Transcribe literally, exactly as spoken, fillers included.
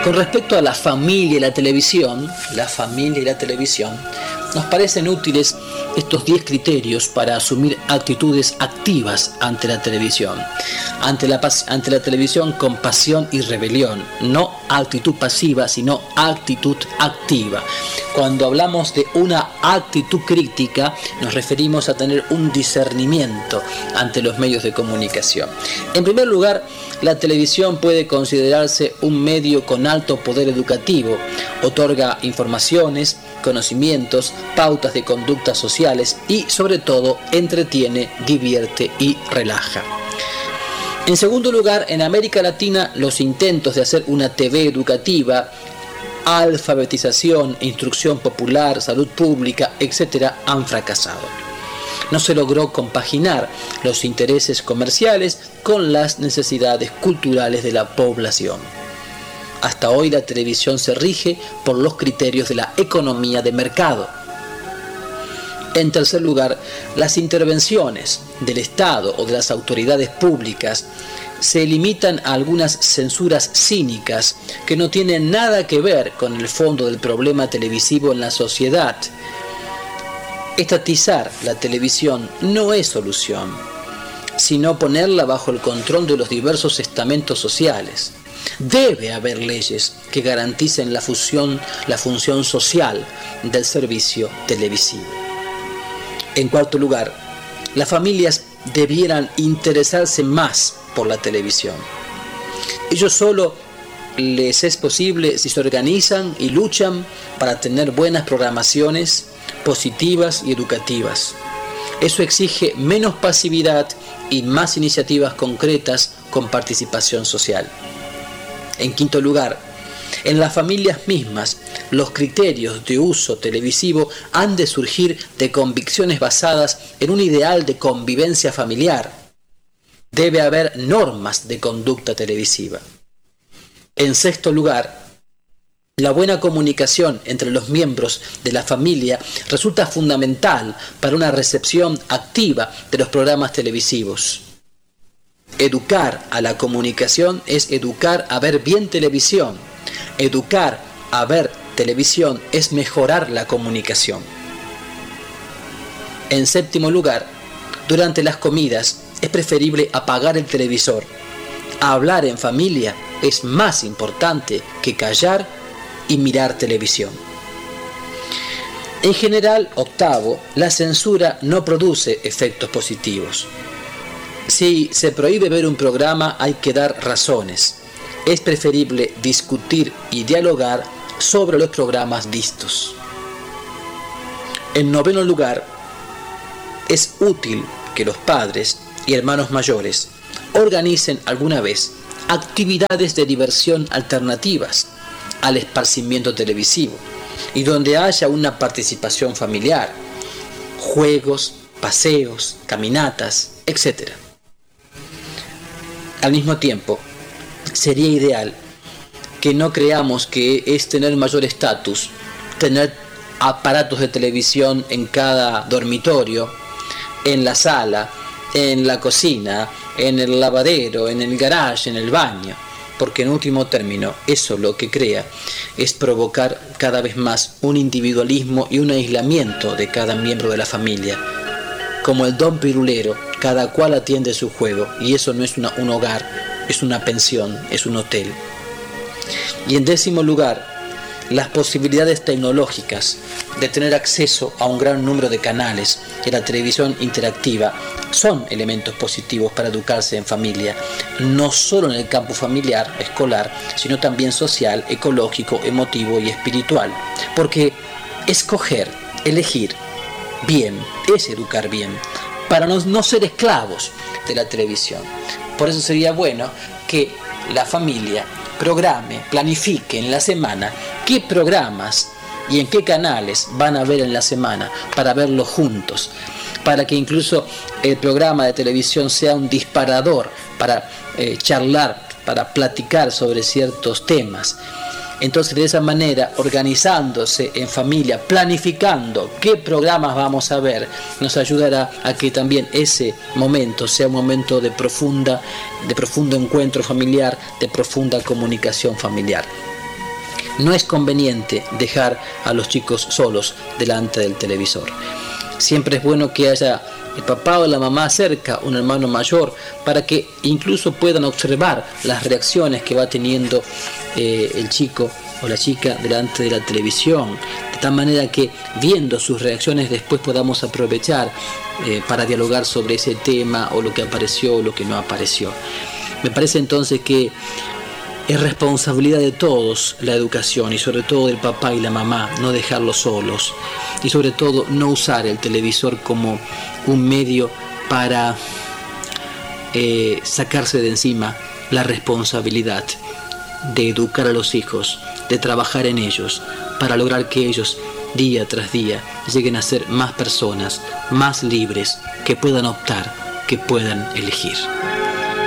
Con respecto a la familia y la televisión, la familia y la televisión, nos parecen útiles estos diez criterios para asumir actitudes activas ante la televisión. Ante la, ante la televisión con pasión y rebelión, no actitud pasiva, sino actitud activa. Cuando hablamos de una actitud crítica, nos referimos a tener un discernimiento ante los medios de comunicación. En primer lugar, la televisión puede considerarse un medio con alto poder educativo. Otorga informaciones, conocimientos, pautas de conductas sociales y, sobre todo, entretiene, divierte y relaja. En segundo lugar, en América Latina, los intentos de hacer una T V educativa, alfabetización, instrucción popular, salud pública, etcétera, han fracasado. No se logró compaginar los intereses comerciales con las necesidades culturales de la población. Hasta hoy la televisión se rige por los criterios de la economía de mercado. En tercer lugar, las intervenciones del Estado o de las autoridades públicas se limitan a algunas censuras cínicas que no tienen nada que ver con el fondo del problema televisivo en la sociedad. Estatizar la televisión no es solución, sino ponerla bajo el control de los diversos estamentos sociales. Debe haber leyes que garanticen la función, la función social del servicio televisivo. En cuarto lugar, las familias debieran interesarse más por la televisión. Ello solo les es posible si se organizan y luchan para tener buenas programaciones positivas y educativas. Eso exige menos pasividad y más iniciativas concretas con participación social. En quinto lugar, en las familias mismas, los criterios de uso televisivo han de surgir de convicciones basadas en un ideal de convivencia familiar. Debe haber normas de conducta televisiva. En sexto lugar, la buena comunicación entre los miembros de la familia resulta fundamental para una recepción activa de los programas televisivos. Educar a la comunicación es educar a ver bien televisión. Educar a ver televisión es mejorar la comunicación. En séptimo lugar, durante las comidas es preferible apagar el televisor. Hablar en familia es más importante que callar y mirar televisión. En general, octavo, la censura no produce efectos positivos. Si se prohíbe ver un programa, hay que dar razones. Es preferible discutir y dialogar sobre los programas vistos. En noveno lugar, es útil que los padres y hermanos mayores organicen alguna vez actividades de diversión alternativas al esparcimiento televisivo y donde haya una participación familiar, juegos, paseos, caminatas, etcétera. Al mismo tiempo, sería ideal que no creamos que es tener mayor estatus, tener aparatos de televisión en cada dormitorio, en la sala, en la cocina, en el lavadero, en el garage, en el baño, porque en último término eso lo que crea es provocar cada vez más un individualismo y un aislamiento de cada miembro de la familia. Como el don pirulero, cada cual atiende su juego, y eso no es una, un hogar, es una pensión, es un hotel. Y en décimo lugar, las posibilidades tecnológicas de tener acceso a un gran número de canales y a la televisión interactiva son elementos positivos para educarse en familia, no solo en el campo familiar, escolar, sino también social, ecológico, emotivo y espiritual. Porque escoger, elegir bien, es educar bien, para no, no ser esclavos de la televisión. Por eso sería bueno que la familia programe, planifique en la semana qué programas y en qué canales van a ver en la semana para verlos juntos, para que incluso el programa de televisión sea un disparador para eh, charlar, para platicar sobre ciertos temas. Entonces, de esa manera, organizándose en familia, planificando qué programas vamos a ver, nos ayudará a que también ese momento sea un momento de profunda, de profundo encuentro familiar, de profunda comunicación familiar. No es conveniente dejar a los chicos solos delante del televisor. Siempre es bueno que haya el papá o la mamá cerca, un hermano mayor, para que incluso puedan observar las reacciones que va teniendo eh, el chico o la chica delante de la televisión, de tal manera que viendo sus reacciones después podamos aprovechar eh, para dialogar sobre ese tema o lo que apareció o lo que no apareció. Me parece entonces que es responsabilidad de todos la educación, y sobre todo del papá y la mamá, no dejarlos solos, y sobre todo no usar el televisor como un medio para eh, sacarse de encima la responsabilidad de educar a los hijos, de trabajar en ellos, para lograr que ellos día tras día lleguen a ser más personas, más libres, que puedan optar, que puedan elegir.